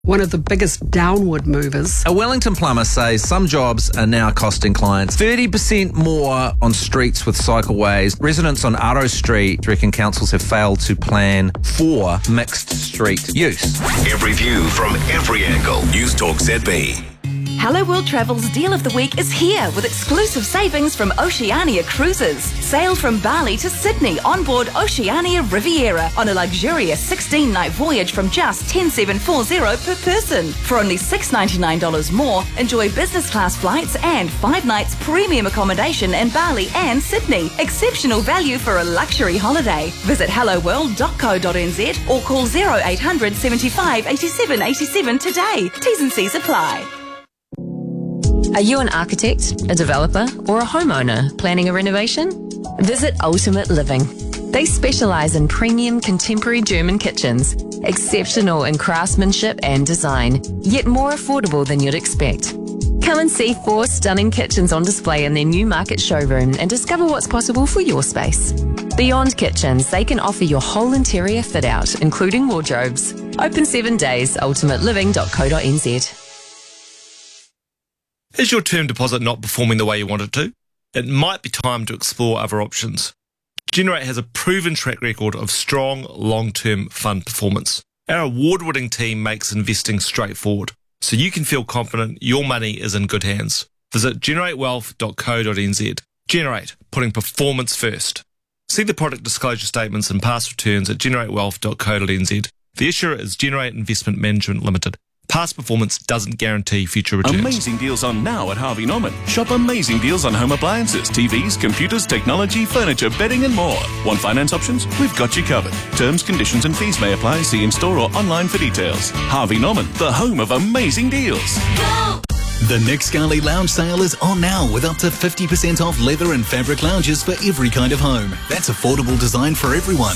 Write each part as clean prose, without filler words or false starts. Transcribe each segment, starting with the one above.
one of the biggest downward movers. A Wellington plumber says some jobs are now costing clients 30% more on streets with cycleways. Residents on Arrow Street reckon councils have failed to plan for mixed street use. Every view from every angle. News Talk ZB. Hello World Travel's Deal of the Week is here with exclusive savings from Oceania Cruises. Sail from Bali to Sydney on board Oceania Riviera on a luxurious 16-night voyage from just $10,740 per person. For only $699 more, enjoy business class flights and 5 nights premium accommodation in Bali and Sydney. Exceptional value for a luxury holiday. Visit helloworld.co.nz or call 0800 75 87 87 today. T's and C's apply. Are you an architect, a developer, or a homeowner planning a renovation? Visit Ultimate Living. They specialise in premium contemporary German kitchens, exceptional in craftsmanship and design, yet more affordable than you'd expect. Come and see 4 stunning kitchens on display in their new market showroom and discover what's possible for your space. Beyond kitchens, they can offer your whole interior fit out, including wardrobes. Open 7 days, ultimateliving.co.nz. Is your term deposit not performing the way you want it to? It might be time to explore other options. Generate has a proven track record of strong, long-term fund performance. Our award-winning team makes investing straightforward, so you can feel confident your money is in good hands. Visit generatewealth.co.nz. Generate, putting performance first. See the product disclosure statements and past returns at generatewealth.co.nz. The issuer is Generate Investment Management Limited. Past performance doesn't guarantee future returns. Amazing deals on now at Harvey Norman. Shop amazing deals on home appliances, TVs, computers, technology, furniture, bedding and more. Want finance options? We've got you covered. Terms, conditions and fees may apply. See in store or online for details. Harvey Norman, the home of amazing deals. Go! The Nick Scali Lounge sale is on now with up to 50% off leather and fabric lounges for every kind of home. That's affordable design for everyone.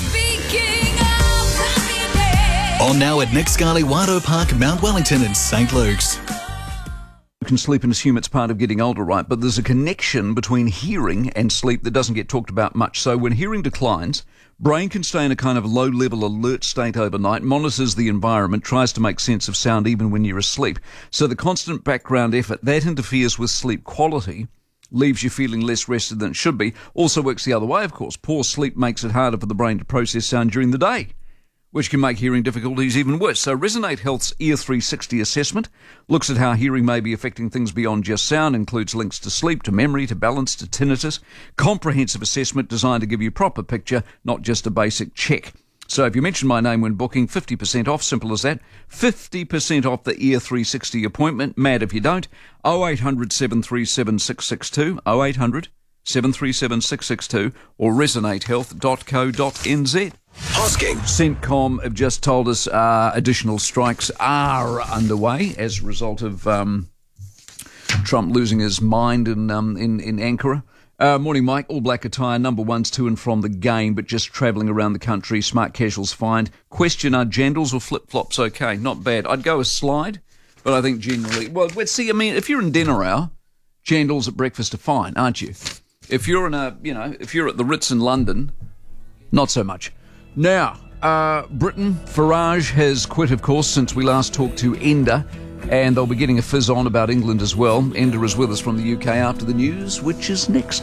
On now at Nick Scali, Wado Park, Mount Wellington and St. Luke's. You can sleep and assume it's part of getting older, right? But there's a connection between hearing and sleep that doesn't get talked about much. So when hearing declines, brain can stay in a kind of low-level alert state overnight, monitors the environment, tries to make sense of sound even when you're asleep. So the constant background effort, that interferes with sleep quality, leaves you feeling less rested than it should be. Also works the other way, of course. Poor sleep makes it harder for the brain to process sound during the day, which can make hearing difficulties even worse. So Resonate Health's Ear 360 assessment looks at how hearing may be affecting things beyond just sound, includes links to sleep, to memory, to balance, to tinnitus. Comprehensive assessment designed to give you a proper picture, not just a basic check. So if you mention my name when booking, 50% off, simple as that. 50% off the Ear 360 appointment. Mad if you don't. 0800 737 662, 0800 737 662 or resonatehealth.co.nz. Hosking. CENTCOM have just told us additional strikes are underway as a result of Trump losing his mind in Ankara. Morning, Mike. All black attire, number ones to and from the game, but just travelling around the country. Smart casuals fine. Question, are jandals or flip-flops okay? Not bad. I'd go a slide, but I think generally... Well, let's see, I mean, if you're in dinner hour, jandals at breakfast are fine, aren't you? If you're if you're at the Ritz in London, not so much. Now, Britain, Farage has quit, of course, since we last talked to Enda, and they'll be getting a fizz on about England as well. Enda is with us from the UK after the news, which is next.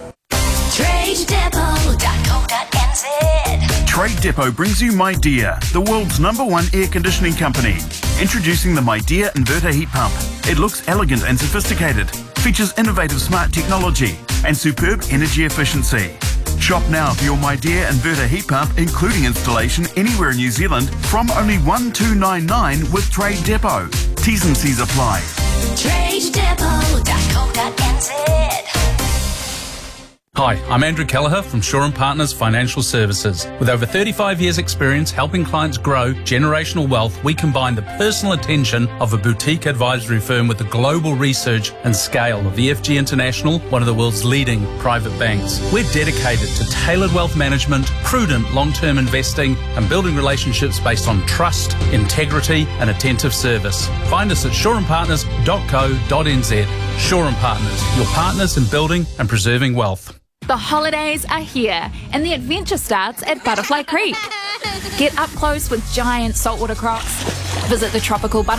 TradeDepot.co.nz. Trade Depot brings you MyDear, the world's #1 air conditioning company. Introducing the MyDear inverter heat pump. It looks elegant and sophisticated, features innovative smart technology and superb energy efficiency. Shop now for your MyDear inverter heat pump, including installation anywhere in New Zealand, from only $1,299 with Trade Depot. T's and C's apply. TradeDepot.co.nz. Hi, I'm Andrew Kelleher from Shaw & Partners Financial Services. With over 35 years' experience helping clients grow generational wealth, we combine the personal attention of a boutique advisory firm with the global research and scale of EFG International, one of the world's leading private banks. We're dedicated to tailored wealth management, prudent long-term investing, and building relationships based on trust, integrity, and attentive service. Find us at shawandpartners.co.nz. Shaw & Partners, your partners in building and preserving wealth. The holidays are here and the adventure starts at Butterfly Creek. Get up close with giant saltwater crocs, Visit the Tropical